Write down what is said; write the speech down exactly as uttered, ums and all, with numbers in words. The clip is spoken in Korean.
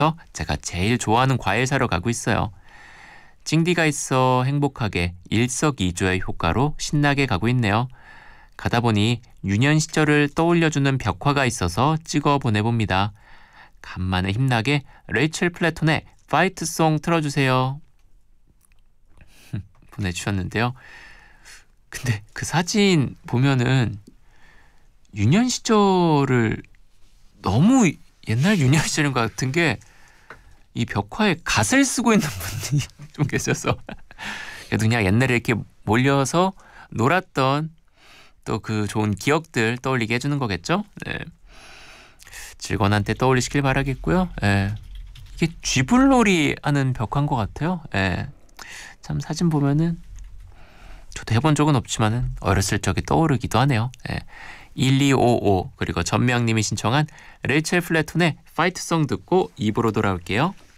제가 제일 좋아하는 과일 사러 가고 있어요. 찡디가 있어 행복하게 일석이조의 효과로 신나게 가고 있네요. 가다 보니 유년 시절을 떠올려주는 벽화가 있어서 찍어 보내봅니다. 간만에 힘나게 레이첼 플래톤의 파이트송 틀어주세요. 보내주셨는데요. 근데 그 사진 보면은 유년 시절을 너무 옛날 유년 시절인 것 같은 게 이 벽화에 갓을 쓰고 있는 분이 좀 계셔서 그래도 그냥 옛날에 이렇게 몰려서 놀았던 또 그 좋은 기억들 떠올리게 해주는 거겠죠. 네. 즐거운 한때 떠올리시길 바라겠고요. 네. 이게 쥐불놀이 하는 벽화인 것 같아요. 네. 참 사진 보면은 저도 해본 적은 없지만은 어렸을 적에 떠오르기도 하네요. 네. 일이오오 그리고 전명님이 신청한 레이첼 플래톤의 파이트송 듣고 이 부로 돌아올게요.